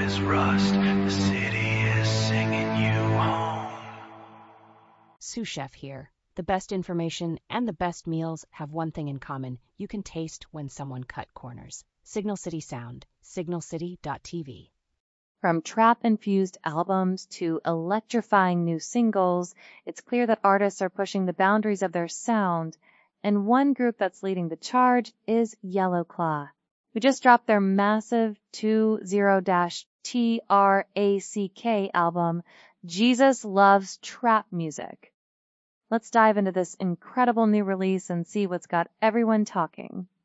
is rust. The city is singing you home. Sous Chef here. The best information and the best meals have one thing in common. You can taste when someone cut corners. Signal City Sound. signalcity.tv. From trap-infused albums to electrifying new singles, it's clear that artists are pushing the boundaries of their sound, and one group that's leading the charge is Yellow Claw, who just dropped their massive 20-TRACK album, Jesus Loves Trap Music. Let's dive into this incredible new release and see what's got everyone talking.